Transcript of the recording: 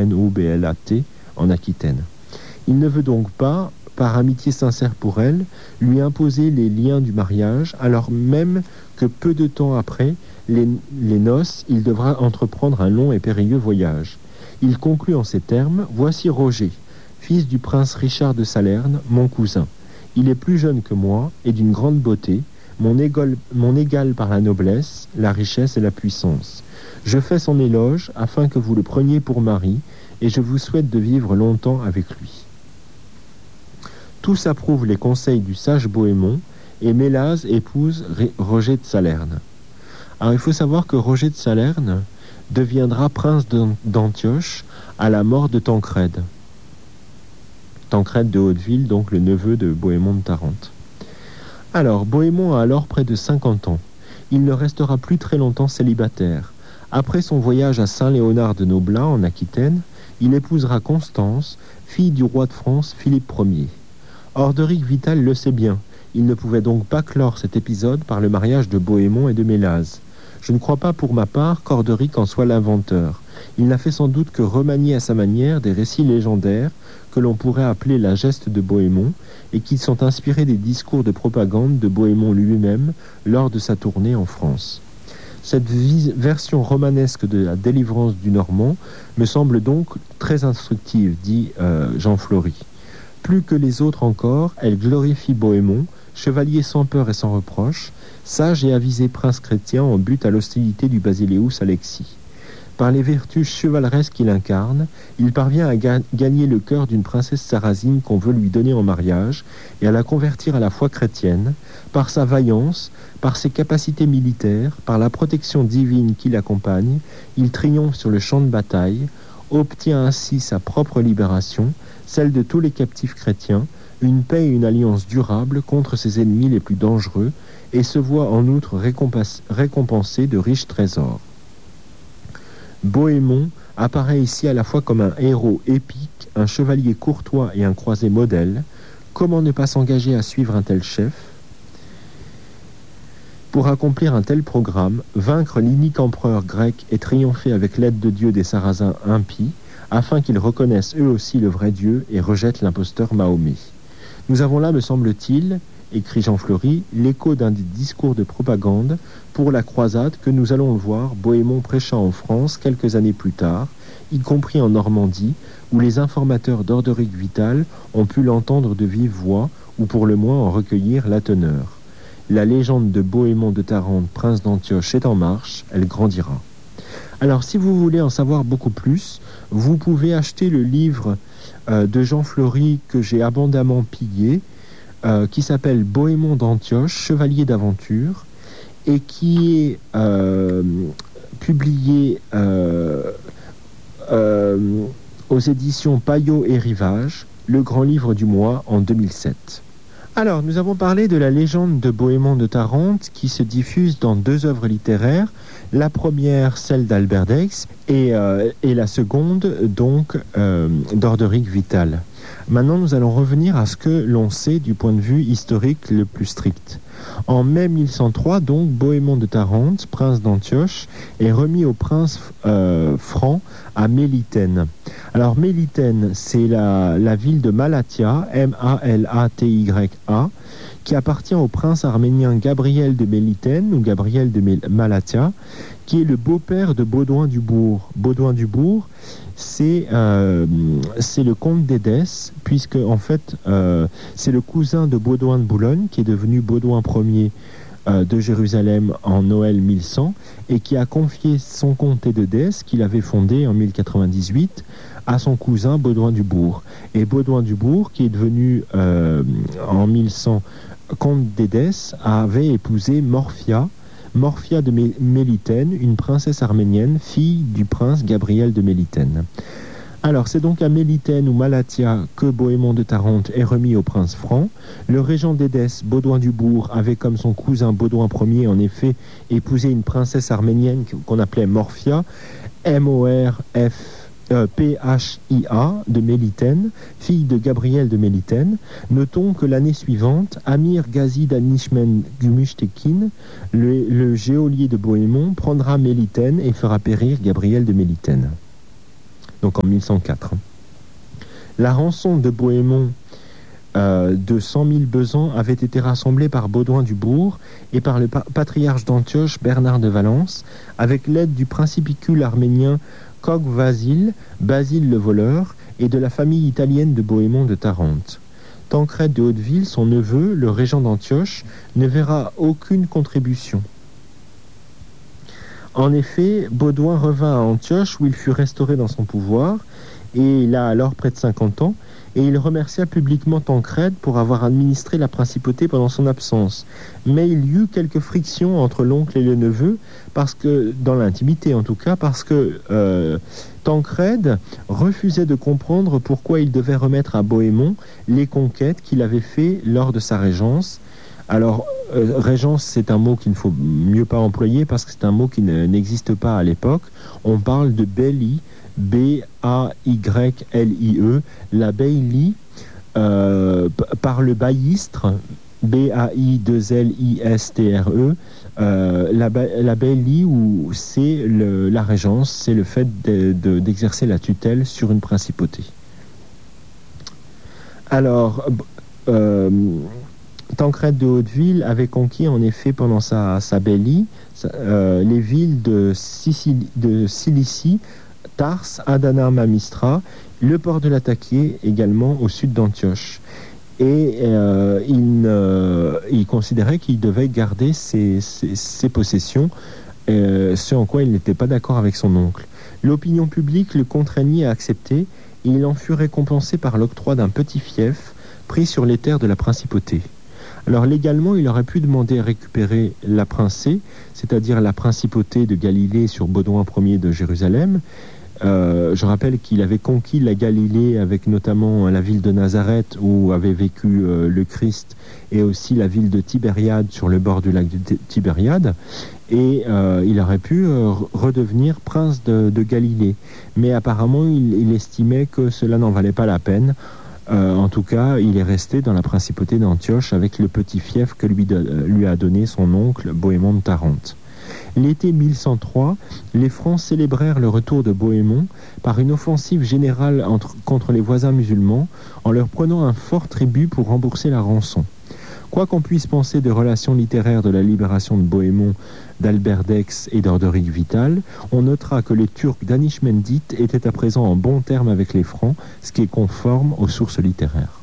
Noblat, en Aquitaine. Il ne veut donc pas, par amitié sincère pour elle, lui imposer les liens du mariage, alors même que peu de temps après les noces, il devra entreprendre un long et périlleux voyage. Il conclut en ces termes: « Voici Roger, fils du prince Richard de Salerne, mon cousin. Il est plus jeune que moi et d'une grande beauté, mon égal par la noblesse, la richesse et la puissance. Je fais son éloge afin que vous le preniez pour mari, et je vous souhaite de vivre longtemps avec lui. » Tous approuvent les conseils du sage Bohémond, et Mélase épouse Roger de Salerne. Alors il faut savoir que Roger de Salerne deviendra prince d'Antioche à la mort de Tancrède. Tancrède de Hauteville, donc le neveu de Bohémond de Tarente. Alors, Bohémond a alors près de 50 ans. Il ne restera plus très longtemps célibataire. Après son voyage à Saint-Léonard de Noblat, en Aquitaine, il épousera Constance, fille du roi de France Philippe Ier. Orderic Vital le sait bien. Il ne pouvait donc pas clore cet épisode par le mariage de Bohémond et de Mélase. Je ne crois pas pour ma part qu'Orderic en soit l'inventeur. Il n'a fait sans doute que remanier à sa manière des récits légendaires que l'on pourrait appeler la geste de Bohémond et qui sont inspirés des discours de propagande de Bohémond lui-même lors de sa tournée en France. Cette version romanesque de la délivrance du Normand me semble donc très instructive, dit Jean Flory. Plus que les autres encore, elle glorifie Bohémond, chevalier sans peur et sans reproche, sage et avisé prince chrétien en but à l'hostilité du basileus Alexis. Par les vertus chevaleresques qu'il incarne, il parvient à gagner le cœur d'une princesse sarrasine qu'on veut lui donner en mariage et à la convertir à la foi chrétienne, par sa vaillance, par ses capacités militaires, par la protection divine qui l'accompagne, il triomphe sur le champ de bataille, obtient ainsi sa propre libération, celle de tous les captifs chrétiens, une paix et une alliance durables contre ses ennemis les plus dangereux, et se voit en outre récompensé de riches trésors. Bohémond apparaît ici à la fois comme un héros épique, un chevalier courtois et un croisé modèle. Comment ne pas s'engager à suivre un tel chef? Pour accomplir un tel programme, vaincre l'inique empereur grec et triompher avec l'aide de Dieu des Sarrasins impies, afin qu'ils reconnaissent eux aussi le vrai Dieu et rejettent l'imposteur Mahomet. Nous avons là, me semble-t-il, écrit Jean Flory, l'écho d'un des discours de propagande pour la croisade que nous allons voir Bohémond prêcha en France quelques années plus tard, y compris en Normandie, où les informateurs d'Orderic Vital ont pu l'entendre de vive voix, ou pour le moins en recueillir la teneur. La légende de Bohémond de Tarente, prince d'Antioche, est en marche, elle grandira. Alors, si vous voulez en savoir beaucoup plus, vous pouvez acheter le livre de Jean Flory que j'ai abondamment pillé, qui s'appelle Bohémond d'Antioche, chevalier d'aventure, et qui est publié aux éditions Payot et Rivage, le grand livre du mois en 2007. Alors, nous avons parlé de la légende de Bohémond de Tarente qui se diffuse dans 2 œuvres littéraires. La première, celle d'Albert d'Aix, et la seconde, donc, d'Orderic Vital. Maintenant, nous allons revenir à ce que l'on sait du point de vue historique le plus strict. En mai 1103, donc, Bohémond de Tarente, prince d'Antioche, est remis au prince franc à Mélitène. Alors, Mélitène, c'est la ville de Malatia, MalatyA, qui appartient au prince arménien Gabriel de Mélitène, ou Gabriel de Malatia, qui est le beau-père de Baudouin du Bourg. Baudouin du Bourg, c'est le comte d'Édesse, puisque en fait c'est le cousin de Baudouin de Boulogne qui est devenu Baudouin Ier de Jérusalem en Noël 1100 et qui a confié son comté d'Édesse qu'il avait fondé en 1098 à son cousin Baudouin du Bourg. Et Baudouin du Bourg, qui est devenu en 1100 comte d'Édesse, avait épousé Morphia de Mélitène, une princesse arménienne, fille du prince Gabriel de Mélitène. Alors, c'est donc à Mélitène ou Malatia que Bohémond de Tarente est remis au prince franc. Le régent d'Édesse, Baudouin du Bourg, avait comme son cousin Baudouin Ier, en effet, épousé une princesse arménienne qu'on appelait Morphia, Phia de Mélitène, fille de Gabriel de Mélitène. Notons que l'année suivante, Amir Ghazi Danishmend Gümüştekin, le geôlier de Bohémond, prendra Mélitène et fera périr Gabriel de Mélitène. donc en 1104. La rançon de Bohémond de 100 000 besants avait été rassemblée par Baudouin du Bourg et par le patriarche d'Antioche Bernard de Valence, avec l'aide du principicule arménien Coghe-Vasile, Basile le voleur, et de la famille italienne de Bohémond de Tarente. Tancrède de Hauteville, son neveu, le régent d'Antioche, ne verra aucune contribution. En effet, Baudouin revint à Antioche où il fut restauré dans son pouvoir, et il a alors près de 50 ans, et il remercia publiquement Tancrède pour avoir administré la principauté pendant son absence. Mais il y eut quelques frictions entre l'oncle et le neveu, parce que, dans l'intimité en tout cas, parce que Tancrède refusait de comprendre pourquoi il devait remettre à Bohémond les conquêtes qu'il avait fait lors de sa régence. Alors, régence, c'est un mot qu'il ne faut mieux pas employer parce que c'est un mot qui n'existe pas à l'époque. On parle de baillie, B-A-Y-L-I-E, la baillie par le baillistre, B-A-I-2-L-I-S-T-R-E, la baillie où c'est la régence, c'est le fait d'exercer la tutelle sur une principauté. Alors, Tancrède de Hauteville avait conquis en effet pendant sa baillie les villes de Cilicie, Tarse, Adana, Mamistra, le port de Latakié également au sud d'Antioche. Et il considérait qu'il devait garder ses possessions, ce en quoi il n'était pas d'accord avec son oncle. L'opinion publique le contraignit à accepter et il en fut récompensé par l'octroi d'un petit fief pris sur les terres de la principauté. Alors légalement, il aurait pu demander à récupérer la princée, c'est-à-dire la principauté de Galilée sur Baudouin Ier de Jérusalem. Je rappelle qu'il avait conquis la Galilée avec notamment la ville de Nazareth où avait vécu le Christ et aussi la ville de Tibériade sur le bord du lac de Tibériade. Et il aurait pu redevenir prince de Galilée. Mais apparemment, il estimait que cela n'en valait pas la peine. En tout cas, il est resté dans la principauté d'Antioche avec le petit fief que lui a donné son oncle Bohémond de Tarente. L'été 1103, les Francs célébrèrent le retour de Bohémond par une offensive générale contre les voisins musulmans en leur prenant un fort tribut pour rembourser la rançon. Quoi qu'on puisse penser des relations littéraires de la libération de Bohémond, d'Albert d'Aix et d'Orderic Vital, on notera que les Turcs d'Anishmendit étaient à présent en bons termes avec les Francs, ce qui est conforme aux sources littéraires.